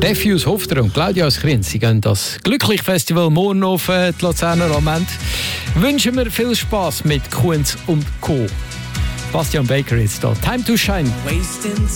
Steffi aus Hofter und Claudia aus Kriens, sie gehen das Glücklich-Festival morgen auf die Luzerner Amend. Wünschen wir viel Spass mit Kunz und Co. Bastian Baker ist da. Time to Shine.